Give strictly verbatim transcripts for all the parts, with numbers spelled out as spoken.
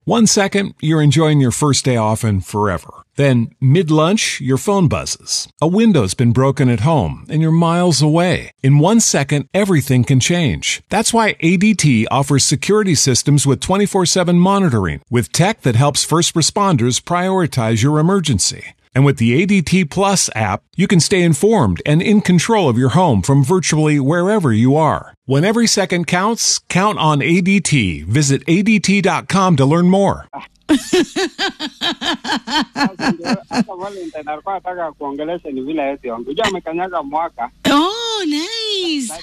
One second, you're enjoying your first day off and forever. Then, mid-lunch, your phone buzzes. A window's been broken at home and you're miles away. In one second, everything can change. That's why A D T offers security systems with twenty-four seven monitoring, with tech that helps first responders prioritize your emergency. And with the A D T Plus app, you can stay informed and in control of your home from virtually wherever you are. When every second counts, count on A D T. Visit A D T dot com to learn more. Oh, nice.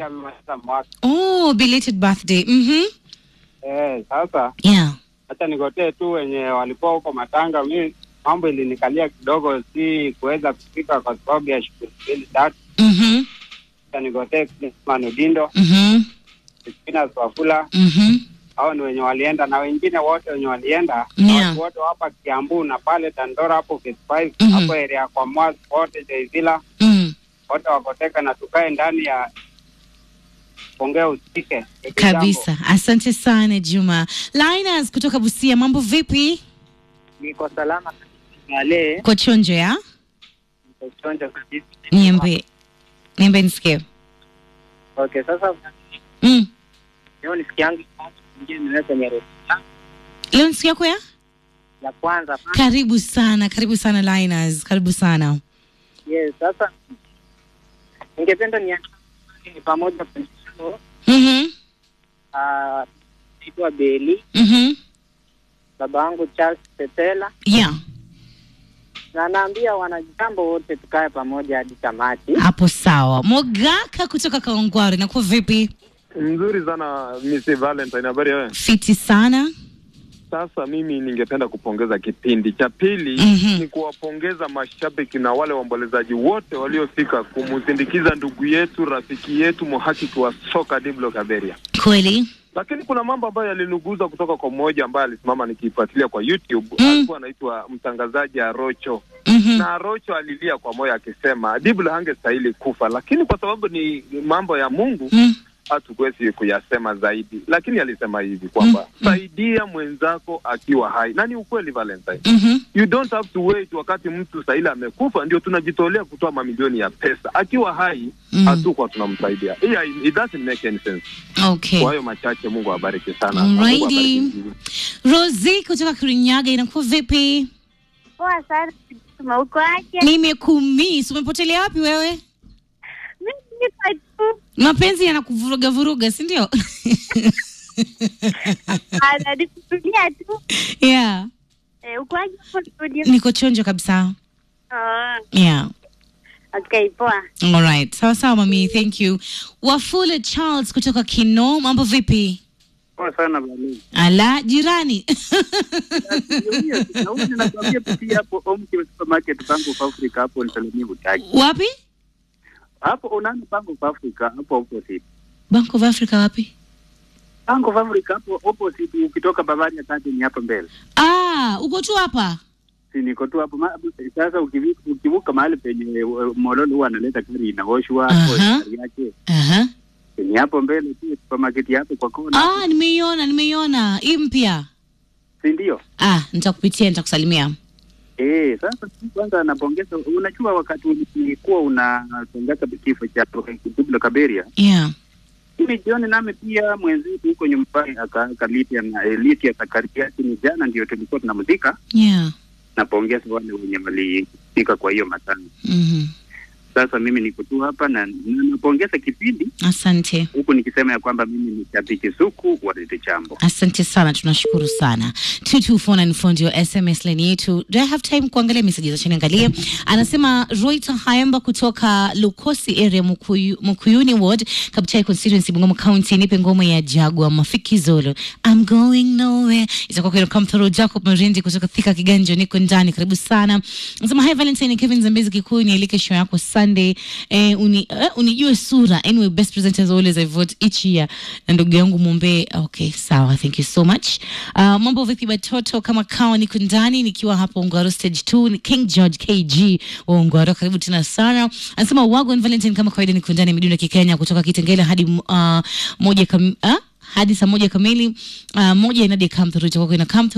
Oh, belated birthday. Mm-hmm. Eh, sasa. Yeah. Acha nigotee tu wenye walikuwa huko matanga. Mimi mambo ilinikalia kidogo, si kuweza kufika kwa sababu ya shughuli mbili tatu. Mhm. Acha nigotee Manu Dindo. Mhm. Spina Swafula. Mhm. Hao ni wenye walienda na wengine wote wenye walienda. Yeah. Wote hapa Kiambu na pale Tandora hapo phase five, Mhm. hapo area kwa Mwas wote Jaizila. Mm. Wote wakoteka na tukae ndani ya ongea usike. Kabisa. Asante sana Juma. Linus kutoka Busia, mambo vipi? Niko salama wale. Kwa chonjo ya? Niko chonjo kabisa. Niambe. Niambe nisikie. Okay, sasa Mm. leo nisikiangi mwingine ninaweza nyere. Leo nisikia kwa ya? Ya kwanza. Karibu sana, karibu sana Linus. Karibu sana. Yes, sasa ningependa ni pamoja kwa Mhm. ah uh, Beli, Mhm. baba wangu Charles Petela. Yeah. Na naambia wanajambo wote tukae pamoja hadi tamati. Hapo sawa. Mogaka kutoka Kaongwari, na kwa vipi? Mzuri sana Miss Valentine, habari wewe? Fiti sana. Sasa mimi ningependa kupongeza kipindi cha pili. Mm-hmm. Ni kuwapongeza mashabiki na wale waombolezaji wote waliofika kumsindikiza ndugu yetu, rafiki yetu, muhakiki wa soka Diblo Kaberia. Kweli. Lakini kuna mambo ambayo yalinuguza kutoka kwa mmoja ambaye alisimama nikifuatilia kwa YouTube. Mm. Alikuwa anaitwa mtangazaji Arocho. Mm-hmm. Na Arocho alilia kwa moyo akisema Diblo hangestahili kufa, lakini kwa sababu ni mambo ya Mungu, Mm. hatuwezi kuyasema zaidi. Lakini alisema hivi kwamba mm. saidia mwenzako akiwa hai. Na ni ukweli Valentine. Mm-hmm. You don't have to wait wakati mtu saila amekufa ndio tunajitolea kutoa mamilioni ya pesa. Akiwa hai Mm. hatukuwa tunamsaidia. Yeah, it doesn't make any sense. Okay. Kwa hiyo machache, Mungu awabariki sana. Alrighty. Rosie kutoka Kirinyaga, inakuwa vipi? Poa sana. Uko aje? Nimekumiss. Umepotelea wapi wewe? Mimi niko tu. Mapenzi yanakuvuruga vuruga, si ndio? Ana dikutulia tu. Yeah. Eh, uko aje hapo studio? Niko chonjo kabisa. Ah. Yeah. Okay, poa. All right. Sawa sawa mami, thank you. Wafula Charles kutoka Kino, mambo vipi? Poa sana bali. Ala, jirani. Na wewe ninakwambia pia hapo Omki Supermarket Bank of Africa hapo nisalimie utaki. Wapi? Hapo unaona Bank of Africa hapo opposite. Bank of Africa wapi? Bank of Africa hapo opposite ukitoka Bavaria tatu ni hapo mbele. Ah, uko tu hapa? Si niko tu hapo. Sasa ukivuka ukivuka mahali penye Mololo huwa analeta gari inaoshwa hapo gari yake. Aha. Ni hapo mbele tu supermarket hapo kwa kona. Ah, nimeiona, nimeiona. Hii mpya. Si ndio? Ah, nitakupitia, nitakusalimia. Eh, sasa kwanza napongeza. Unajua wakati ulikuwa unatangaza kifo cha Diblo Kaberia. Yeah. Mimi jioni nami pia mwenzetu huko nyumbani akalitia na Elitia Zakaria ni jana ndio tulikuwa tunamzika. Yeah. Napongeza wale wenye walifika kwa hiyo matanga. Mhm. Sasa mimi niko tu hapa na napongeza kipindi. Asante. Huko nikisema ya kwamba mimi ni shabiki suku wa Rede Chambo. Asante sana, tunashukuru sana. two two four nine four ndio S M S line yetu. Do I have time kuangalia messages? Acha niangalie. Anasema Roita Hayamba kutoka Lukosi area Mukuyu, Mukuyuni ward, Kabuchai constituency, Bungoma County. Nipe ngoma ya Jagwa Mafiki Zolo. I'm going nowhere. Itakuwa kwa come through. Jacob Marindi kutoka Thika Kiganjo, niko ndani, karibu sana. Anasema hi Valentine, Kevin Zambezi Kikuyu, nieleke show yako Sunday. Eh, uni, uh, unijue sura. Anyway, best present as always, I vote each year. Na ndugu yangu Mumbe. Okay, sawa, thank you so much. Uh, mambo vipi batoto, kama kawa niko ndani nikiwa hapo Ongwaro stage two, ni King George K G wa Ongwaro, karibu tena sana. Anasema Wagon Valentine, kama kawaida niko ndani midundo ya Kikenya kutoka Kitengela hadi uh, moja kam, uh, hadi saa moja kamili. Uh, moja ina decamp through itakuwa ina come